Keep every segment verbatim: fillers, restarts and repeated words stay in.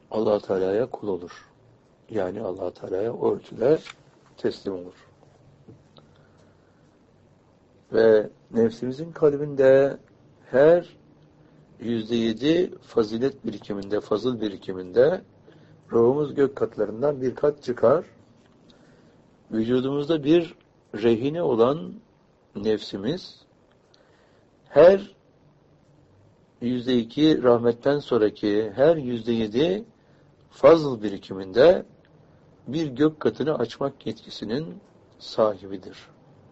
Allah Teala'ya kul olur. Yani Allah Teala'ya o ölçüde teslim olur. Ve nefsimizin kalbinde her yüzde yedi fazilet birikiminde, fazıl birikiminde ruhumuz gök katlarından bir kat çıkar. Vücudumuzda bir rehine olan nefsimiz her yüzde iki rahmetten sonraki her yüzde yedi fazıl birikiminde bir gök katını açmak yetkisinin sahibidir.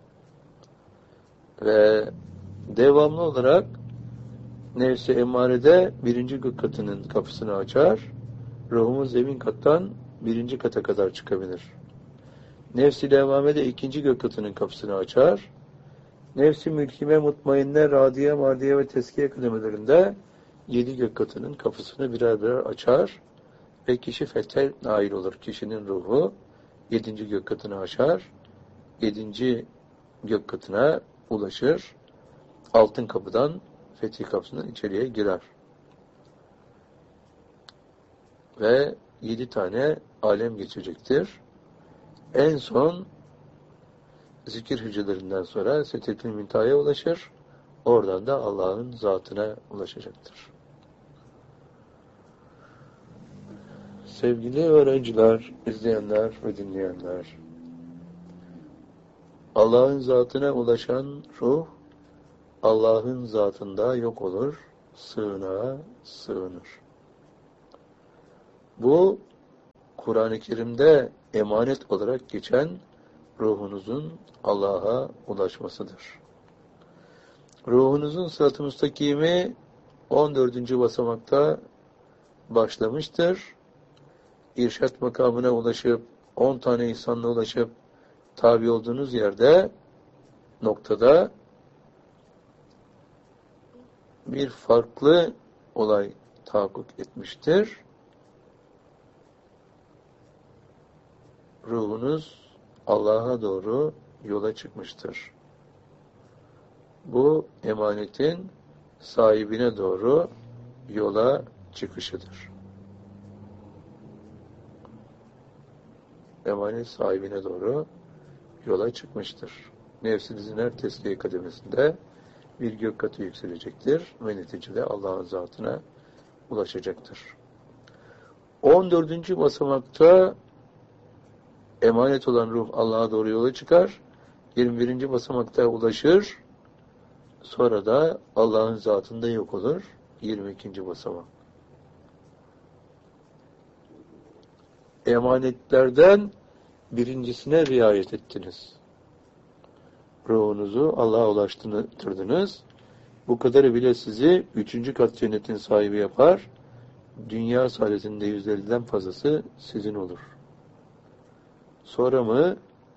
Ve devamlı olarak nefsi emmarede birinci gök katının kapısını açar, ruhumuz zemin kattan birinci kata kadar çıkabilir. Nefsi levvamede ikinci gök katının kapısını açar, nefsi mülkime, mutmainne, radiye, mardiye ve teskiye kıdemelerinde yedi gök katının kapısını birer birer açar ve kişi fethe nail olur. Kişinin ruhu yedinci gök katını aşar, yedinci gök katına ulaşır, altın kapıdan fetih kapısından içeriye girer. Ve yedi tane alem geçecektir. En son zikir hücrelerinden sonra Sedretul Münteha'ya ulaşır. Oradan da Allah'ın zatına ulaşacaktır. Sevgili öğrenciler, izleyenler ve dinleyenler, Allah'ın zatına ulaşan ruh, Allah'ın zatında yok olur, sığınağa sığınır. Bu, Kur'an-ı Kerim'de emanet olarak geçen ruhunuzun Allah'a ulaşmasıdır. Ruhunuzun sırat-ı müstakimi on dördüncü basamakta başlamıştır. İrşad makamına ulaşıp, on tane ihsanla ulaşıp, tabi olduğunuz yerde, noktada bir farklı olay tahakkuk etmiştir. Ruhunuz Allah'a doğru yola çıkmıştır. Bu emanetin sahibine doğru yola çıkışıdır. Emanet sahibine doğru yola çıkmıştır. Nefsinizin her teskiye kademesinde bir gök katı yükselecektir ve neticede Allah'ın zatına ulaşacaktır. on dördüncü basamakta emanet olan ruh Allah'a doğru yola çıkar. yirmi birinci basamakta ulaşır. Sonra da Allah'ın zatında yok olur. yirmi ikinci basamak. Emanetlerden birincisine riayet ettiniz. Ruhunuzu Allah'a ulaştırdınız. Bu kadarı bile sizi üçüncü kat cennetin sahibi yapar. Dünya saadetinde yüzde elliden fazlası sizin olur. Sonra mı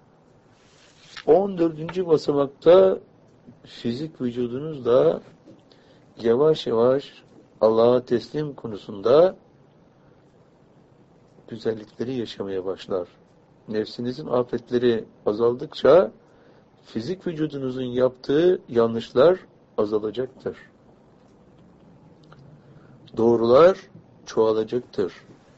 on dördüncü basamakta fizik vücudunuz da yavaş yavaş Allah'a teslim konusunda güzellikleri yaşamaya başlar. Nefsinizin afetleri azaldıkça fizik vücudunuzun yaptığı yanlışlar azalacaktır. Doğrular çoğalacaktır.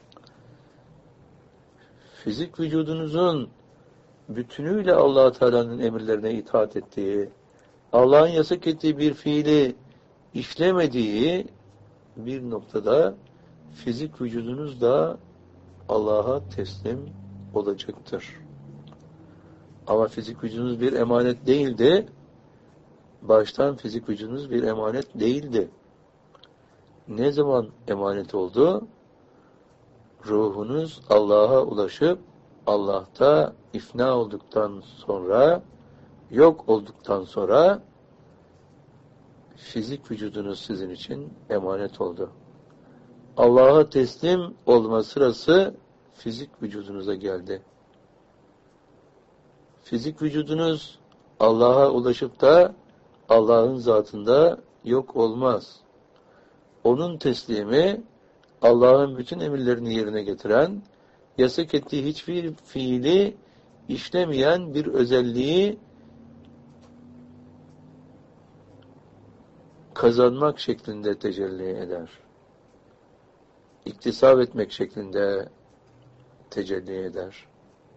Fizik vücudunuzun bütünüyle Allah Teala'nın emirlerine itaat ettiği, Allah'ın yasak ettiği bir fiili işlemediği bir noktada fizik vücudunuz da Allah'a teslim olacaktır. Ama fizik vücudunuz bir emanet değildi. Baştan fizik vücudunuz bir emanet değildi. Ne zaman emanet oldu? Ruhunuz Allah'a ulaşıp Allah'ta ifna olduktan sonra, yok olduktan sonra fizik vücudunuz sizin için emanet oldu. Allah'a teslim olma sırası fizik vücudunuza geldi. Fizik vücudunuz Allah'a ulaşıp da Allah'ın zatında yok olmaz. Onun teslimi Allah'ın bütün emirlerini yerine getiren, yasak ettiği hiçbir fiili işlemeyen bir özelliği kazanmak şeklinde tecelli eder. iktisap etmek şeklinde tecelli eder.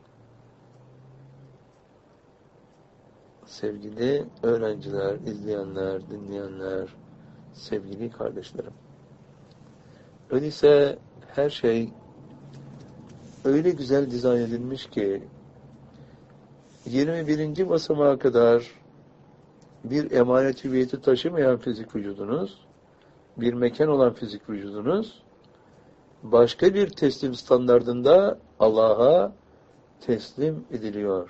Sevgili öğrenciler, izleyenler, dinleyenler, sevgili kardeşlerim. Öyleyse her şey öyle güzel dizayn edilmiş ki yirmi birinci basamağa kadar bir emanet hüviyeti taşımayan fizik vücudunuz, bir mekan olan fizik vücudunuz, başka bir teslim standardında Allah'a teslim ediliyor.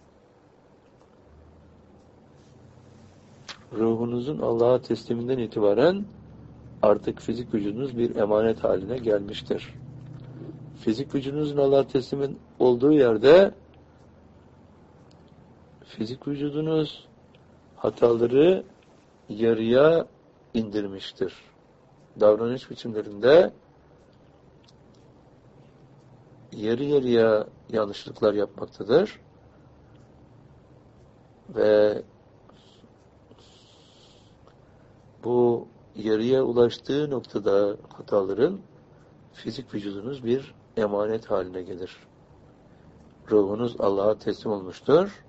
Ruhunuzun Allah'a tesliminden itibaren artık fizik vücudunuz bir emanet haline gelmiştir. Fizik vücudunuzun Allah'a teslim olduğu yerde fizik vücudunuz hataları yarıya indirmiştir. Davranış biçimlerinde yarı yarıya yanlışlıklar yapmaktadır. Ve bu yarıya ulaştığı noktada hataların fizik vücudunuz bir emanet haline gelir. Ruhunuz Allah'a teslim olmuştur.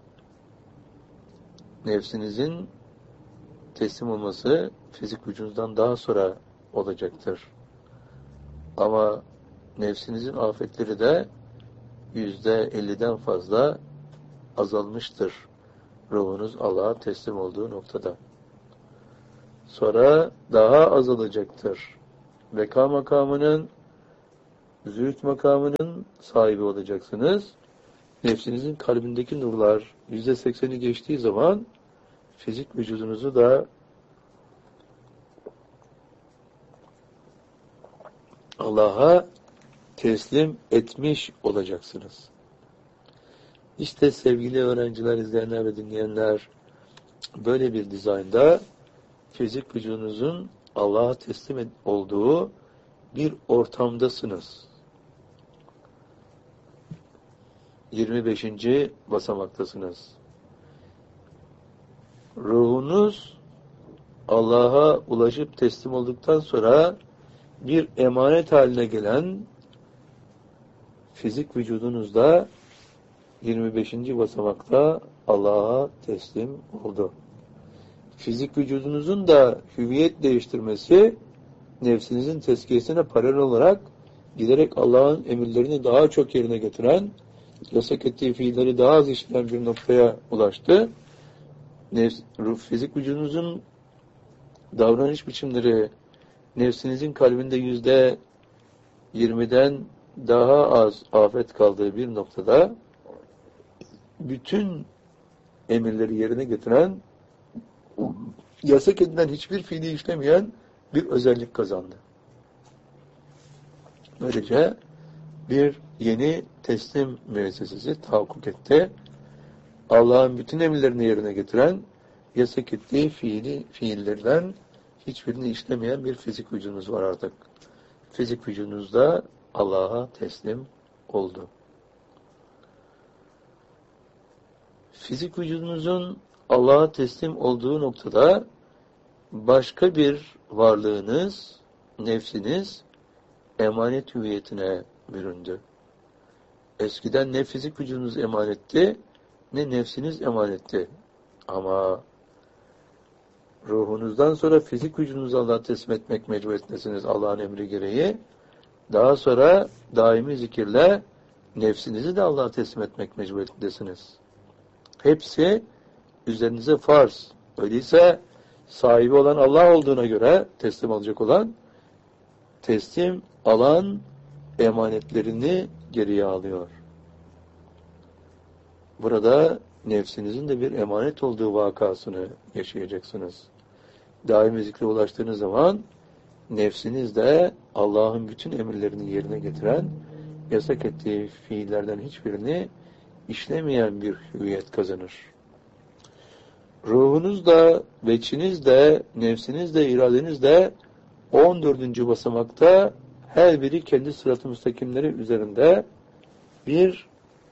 Nefsinizin teslim olması fizik vücudunuzdan daha sonra olacaktır. Ama nefsinizin afetleri de yüzde elliden fazla azalmıştır. Ruhunuz Allah'a teslim olduğu noktada. Sonra daha azalacaktır. Veka makamının, zühd makamının sahibi olacaksınız. Nefsinizin kalbindeki nurlar yüzde sekseni geçtiği zaman fizik vücudunuzu da Allah'a teslim etmiş olacaksınız. İşte sevgili öğrenciler, izleyenler ve dinleyenler, böyle bir dizaynda fizik vücudunuzun Allah'a teslim olduğu bir ortamdasınız. yirmi beşinci basamaktasınız. Ruhunuz Allah'a ulaşıp teslim olduktan sonra bir emanet haline gelen fizik vücudunuzda yirmi beşinci basamakta Allah'a teslim oldu. Fizik vücudunuzun da hüviyet değiştirmesi nefsinizin tezkiyesine paralel olarak giderek Allah'ın emirlerini daha çok yerine getiren, yasak ettiği fiilleri daha az işleyen bir noktaya ulaştı. Nefs, fizik vücudunuzun davranış biçimleri nefsinizin kalbinde yüzde yirmiden daha az afet kaldığı bir noktada bütün emirleri yerine getiren, yasak edilen hiçbir fiili işlemeyen bir özellik kazandı. Böylece bir yeni teslim müessesesi tahakkuk etti. Allah'ın bütün emirlerini yerine getiren, yasak ettiği fiili, fiillerden hiçbirini işlemeyen bir fizik vücudunuz var artık. Fizik vücudunuzda Allah'a teslim oldu. Fizik vücudunuzun Allah'a teslim olduğu noktada başka bir varlığınız, nefsiniz, emanet hüviyetine büründü. Eskiden ne fizik vücudunuz emanetti, ne nefsiniz emanetti. Ama ruhunuzdan sonra fizik vücudunuzu Allah'a teslim etmek mecburiyetindesiniz Allah'ın emri gereği. Daha sonra daimi zikirle nefsinizi de Allah'a teslim etmek mecburiyetindesiniz. Hepsi üzerinize farz. Öyleyse sahibi olan Allah olduğuna göre teslim alacak olan, teslim alan emanetlerini geriye alıyor. Burada nefsinizin de bir emanet olduğu vakasını yaşayacaksınız. Daimi zikre ulaştığınız zaman nefsiniz de Allah'ın bütün emirlerini yerine getiren, yasak ettiği fiillerden hiçbirini işlemeyen bir hüviyet kazanır. Ruhunuz da, veçiniz de, nefsiniz de, iradeniz de on dördüncü basamakta her biri kendi sırat-ı müstakimleri üzerinde bir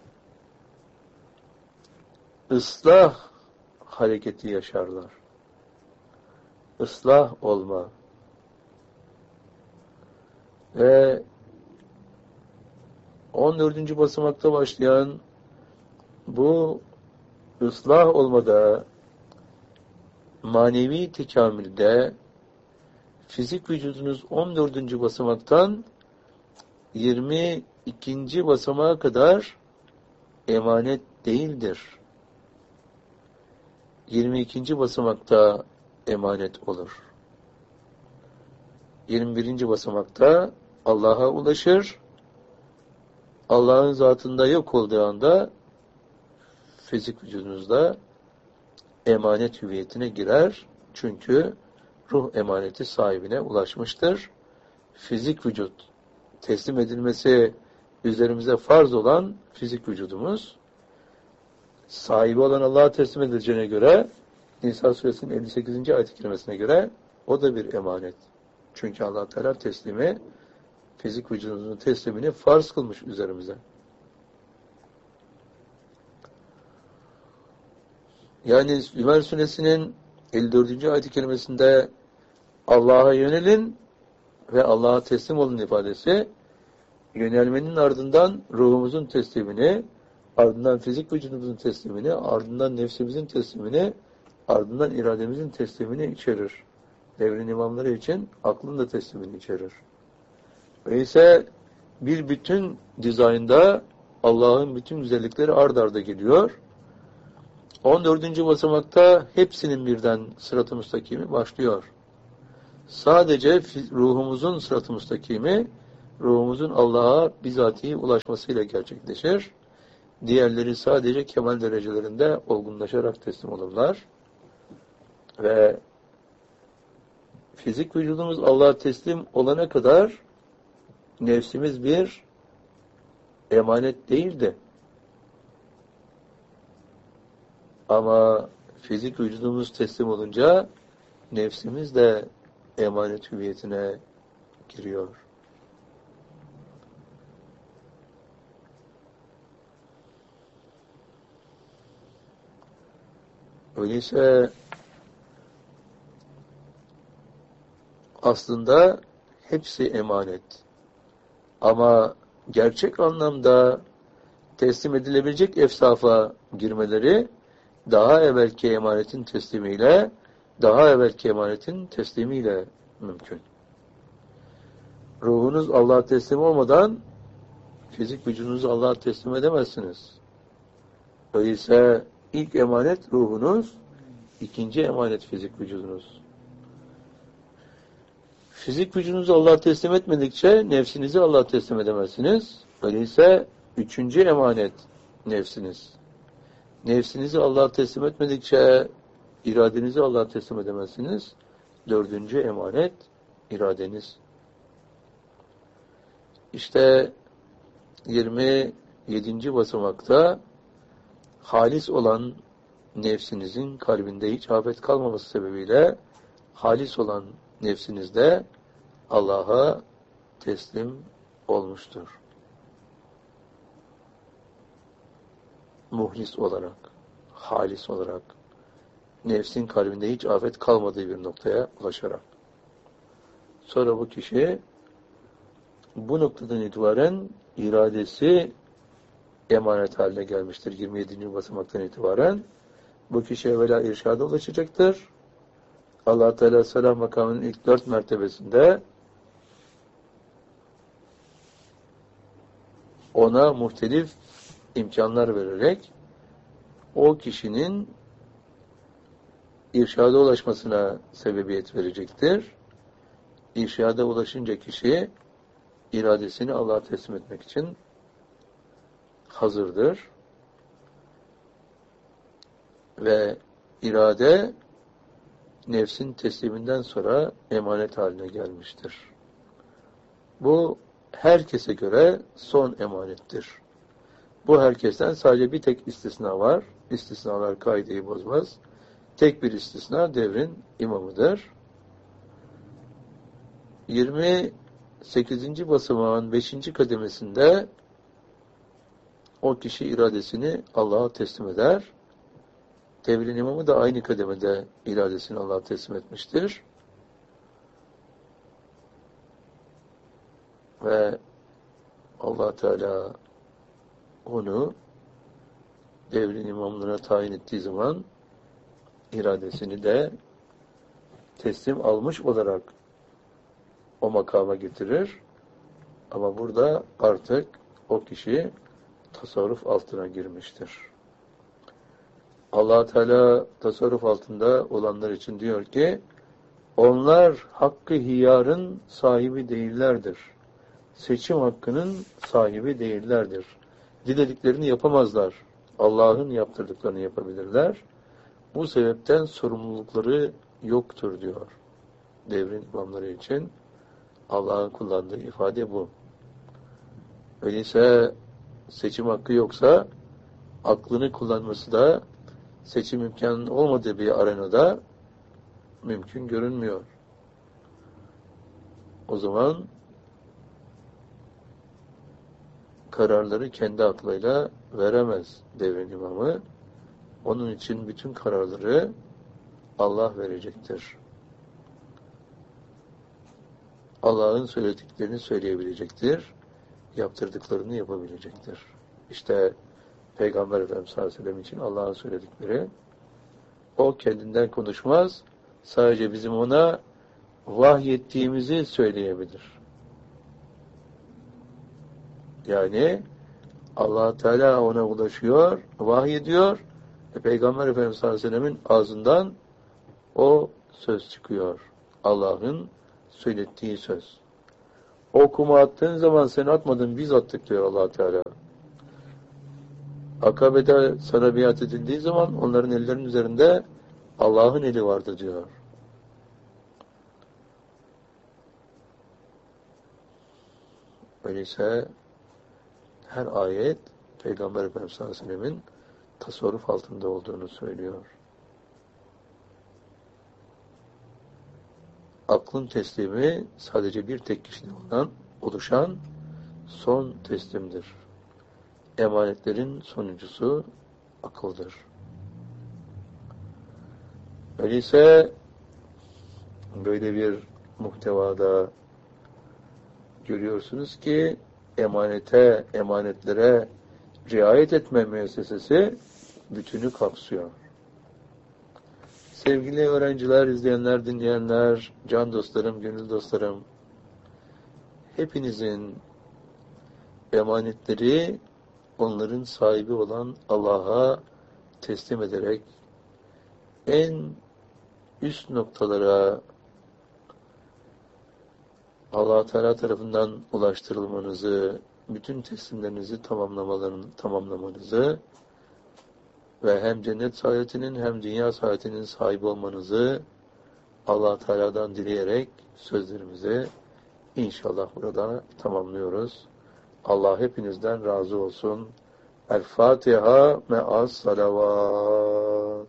ıslah hareketi yaşarlar. Islah olma. Ve on dördüncü basamakta başlayan bu ıslah olmada, manevi tekamülde fizik vücudunuz on dördüncü basamaktan yirmi ikinci basamağa kadar emanet değildir. yirmi ikinci basamakta emanet olur. yirmi birinci basamakta Allah'a ulaşır. Allah'ın zatında yok olduğu anda fizik vücudunuzda emanet hüviyetine girer. Çünkü ruh emaneti sahibine ulaşmıştır. Fizik vücut teslim edilmesi üzerimize farz olan fizik vücudumuz sahibi olan Allah'a teslim edileceğine göre Nisa suresinin elli sekizinci ayet-i kerimesine göre o da bir emanet. Çünkü Allah Teala teslimi, fizik vücudumuzun teslimini farz kılmış üzerimize. Yani Zümer suresinin elli dördüncü ayet-i kerimesinde Allah'a yönelin ve Allah'a teslim olun ifadesi, yönelmenin ardından ruhumuzun teslimini, ardından fizik vücudumuzun teslimini, ardından nefsimizin teslimini, ardından irademizin teslimini içerir. Devrin imamları için aklın da teslimini içerir. Ve ise bir bütün dizaynda Allah'ın bütün güzellikleri ard arda geliyor. on dördüncü basamakta hepsinin birden sırat-ı müstakimi başlıyor. Sadece ruhumuzun sırat-ı müstakimi, ruhumuzun Allah'a bizatihi ulaşmasıyla gerçekleşir. Diğerleri sadece kemal derecelerinde olgunlaşarak teslim olurlar. Ve fizik vücudumuz Allah'a teslim olana kadar nefsimiz bir emanet değildi. Ama fizik vücudumuz teslim olunca nefsimiz de emanet hüviyetine giriyor. Öyleyse aslında hepsi emanet. Ama gerçek anlamda teslim edilebilecek efsafa girmeleri daha evvelki emanetin teslimiyle, daha evvelki emanetin teslimiyle mümkün. Ruhunuz Allah'a teslim olmadan fizik vücudunuzu Allah'a teslim edemezsiniz. Öyleyse ilk emanet ruhunuz, ikinci emanet fizik vücudunuz. Fizik vücudunuzu Allah'a teslim etmedikçe nefsinizi Allah'a teslim edemezsiniz. Öyleyse üçüncü emanet nefsiniz. Nefsinizi Allah'a teslim etmedikçe iradenizi Allah'a teslim edemezsiniz. Dördüncü emanet iradeniz. İşte yirmi yedinci basamakta halis olan nefsinizin kalbinde hiç afet kalmaması sebebiyle halis olan nefsinizde Allah'a teslim olmuştur. Muhlis olarak, halis olarak, nefsin kalbinde hiç afet kalmadığı bir noktaya ulaşarak. Sonra bu kişi bu noktadan itibaren iradesi emanet haline gelmiştir. yirmi yedinci basamaktan itibaren bu kişi evvela irşada ulaşacaktır. Allah Teala selam makamının ilk dört mertebesinde ona muhtelif imkanlar vererek o kişinin irşada ulaşmasına sebebiyet verecektir. İrşada ulaşınca kişi iradesini Allah'a teslim etmek için hazırdır. Ve irade nefsin tesliminden sonra emanet haline gelmiştir. Bu herkese göre son emanettir. Bu herkesten sadece bir tek istisna var. İstisnalar kaideyi bozmaz. Tek bir istisna devrin imamıdır. yirmi sekizinci basamağın beşinci kademesinde o kişi iradesini Allah'a teslim eder. Devrin imamı da aynı kademede iradesini Allah'a teslim etmiştir. Ve Allah Teala onu devrin imamlığına tayin ettiği zaman iradesini de teslim almış olarak o makama getirir. Ama burada artık o kişi tasarruf altına girmiştir. Allah Teala tasarruf altında olanlar için diyor ki, onlar hakkı hiyarın sahibi değillerdir. Seçim hakkının sahibi değillerdir. Dilediklerini yapamazlar. Allah'ın yaptırdıklarını yapabilirler. Bu sebepten sorumlulukları yoktur diyor. Devrin imamları için Allah'ın kullandığı ifade bu. Öyleyse seçim hakkı yoksa aklını kullanması da seçim imkanı olmadığı bir arenada mümkün görünmüyor. O zaman kararları kendi aklıyla veremez devrin imamı. Onun için bütün kararları Allah verecektir. Allah'ın söylediklerini söyleyebilecektir. Yaptırdıklarını yapabilecektir. İşte Peygamber Efendimiz sallallahu aleyhi ve sellem için Allah'ın söyledikleri, o kendinden konuşmaz, sadece bizim ona vahyettiğimizi söyleyebilir. Yani Allah Teala ona ulaşıyor, vahyediyor, ve Peygamber Efendimiz sallallahu aleyhi ve sellemin ağzından o söz çıkıyor. Allah'ın söylettiği söz. O kuma attığın zaman sen atmadın, biz attık diyor Allah Teala. Akabe'de sana biat edildiği zaman onların ellerinin üzerinde Allah'ın eli vardı diyor. Öyleyse her ayet Peygamber Efendimiz sallallahu aleyhi ve sellemin tasarruf altında olduğunu söylüyor. Aklın teslimi sadece bir tek kişiden oluşan son teslimdir. Emanetlerin sonuncusu akıldır. Öyleyse böyle bir muhtevada görüyorsunuz ki emanete, emanetlere riayet etme müessesesi bütünü kapsıyor. Sevgili öğrenciler, izleyenler, dinleyenler, can dostlarım, gönül dostlarım, hepinizin emanetleri onların sahibi olan Allah'a teslim ederek en üst noktalara Allah Teala tarafından ulaştırılmanızı, bütün teslimlerinizi tamamlamalarını, tamamlamanızı ve hem cennet saadetinin hem dünya saadetinin sahibi olmanızı Allah Teala'dan dileyerek sözlerimizi inşallah burada tamamlıyoruz. Allah hepinizden razı olsun. El Fatiha me'as salavat.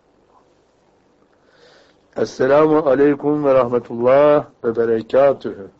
Esselamu aleyküm ve rahmetullah ve berekatühü.